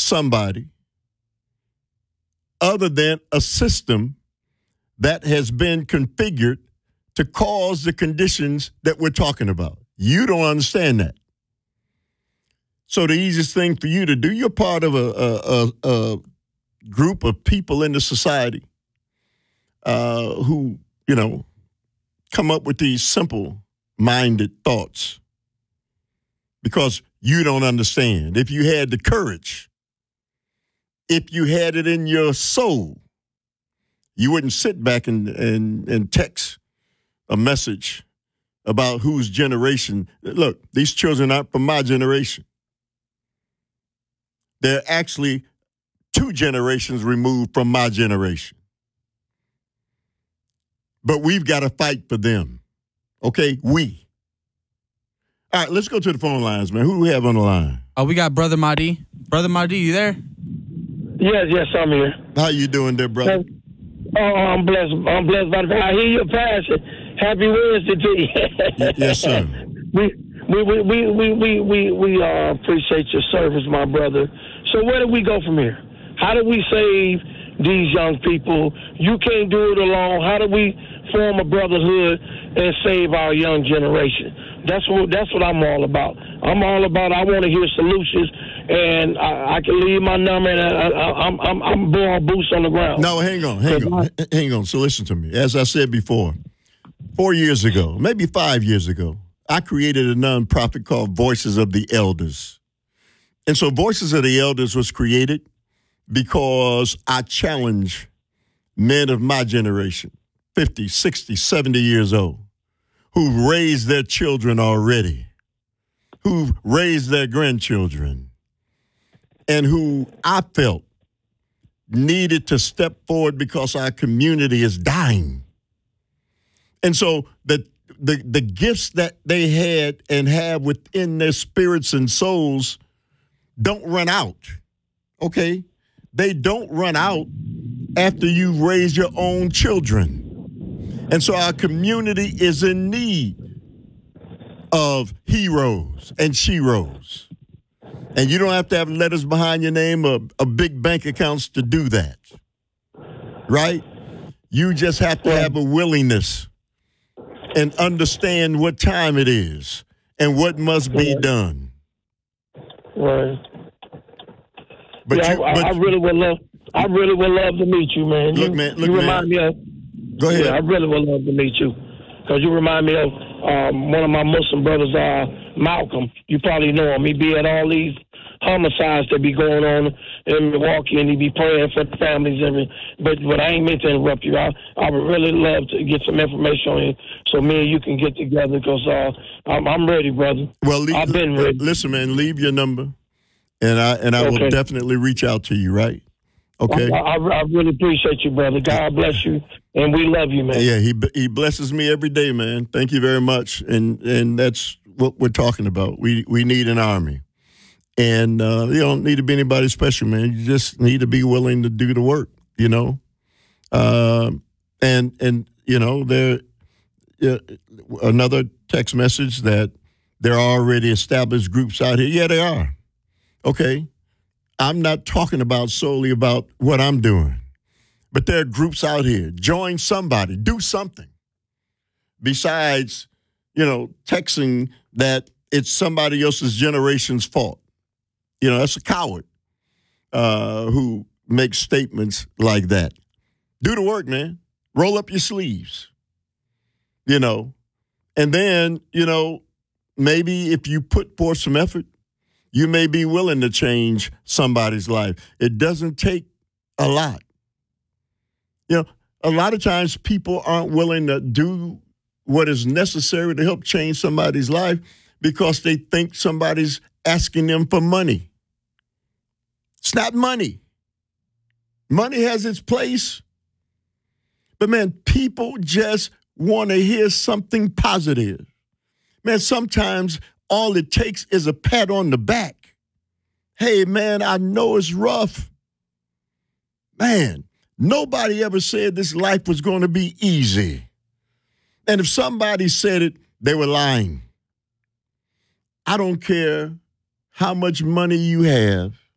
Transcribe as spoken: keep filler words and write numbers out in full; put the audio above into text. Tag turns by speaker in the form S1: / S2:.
S1: somebody other than a system that has been configured to cause the conditions that we're talking about. You don't understand that. So the easiest thing for you to do, you're part of a, a, a, a group of people in the society uh, who, you know, come up with these simple-minded thoughts because you don't understand. If you had the courage, if you had it in your soul, you wouldn't sit back and, and, and text a message about whose generation. Look, these children aren't from my generation. They're actually two generations removed from my generation. But we've got to fight for them. Okay? We. All right, let's go to the phone lines, man. Who do we have on the line?
S2: Oh, we got Brother Mahdi. Brother Mahdi, you there?
S3: Yes, yes, I'm here.
S1: How you doing there, brother?
S3: Oh, I'm blessed. I'm blessed by the I hear your passion. Happy Wednesday to you.
S1: Y- yes, sir.
S3: We we we we we we we, we uh, appreciate your service, my brother. So where do we go from here? How do we save these young people? You can't do it alone. How do we form a brotherhood and save our young generation? That's what that's what I'm all about. I'm all about. I want to hear solutions, and I, I can leave my number, and I, I, I'm I'm I'm blowing boots on the ground.
S1: No, hang on, hang on, I, hang on. So listen to me. As I said before, four years ago, maybe five years ago, I created a nonprofit called Voices of the Elders. And so Voices of the Elders was created because I challenge men of my generation, fifty, sixty, seventy years old, who've raised their children already, who've raised their grandchildren, and who I felt needed to step forward because our community is dying. And so the the the gifts that they had and have within their spirits and souls don't run out, okay? They don't run out after you've raised your own children. And so our community is in need of heroes and sheroes. And you don't have to have letters behind your name or, or big bank accounts to do that, right? You just have to have a willingness and understand what time it is and what must be done.
S3: Right.
S1: But
S3: yeah,
S1: you,
S3: I,
S1: but
S3: I really would love. I really would love to meet you, man.
S1: Look,
S3: you,
S1: man. Look,
S3: you
S1: man.
S3: remind me of.
S1: Go ahead.
S3: Yeah, I really would love to meet you because you remind me of um, one of my Muslim brothers, uh, Malcolm. You probably know him. He be at all these homicides that be going on in Milwaukee, and he be praying for the families. And but but I ain't meant to interrupt you. I I would really love to get some information on you so me and you can get together because uh, I'm I'm ready, brother.
S1: Well, leave,
S3: I've been ready.
S1: Listen, man. Leave your number, and I and I
S3: Okay.
S1: will definitely reach out to you. Right? Okay.
S3: I, I, I really appreciate you, brother. God bless you, and we love you, man.
S1: Yeah, he he blesses me every day, man. Thank you very much, and and that's what we're talking about. We we need an army. And uh, you don't need to be anybody special, man. You just need to be willing to do the work, you know. Uh, and and you know, there uh, another text message that there are already established groups out here. Yeah, they are. Okay, I'm not talking about solely about what I'm doing, but there are groups out here. Join somebody, do something besides, you know, texting that it's somebody else's generation's fault. You know, that's a coward uh, who makes statements like that. Do the work, man. Roll up your sleeves, you know. And then, you know, maybe if you put forth some effort, you may be willing to change somebody's life. It doesn't take a lot. You know, a lot of times people aren't willing to do what is necessary to help change somebody's life because they think somebody's asking them for money. It's not money. Money has its place. But, man, people just want to hear something positive. Man, sometimes all it takes is a pat on the back. Hey, man, I know it's rough. Man, nobody ever said this life was going to be easy. And if somebody said it, they were lying. I don't care how much money you have.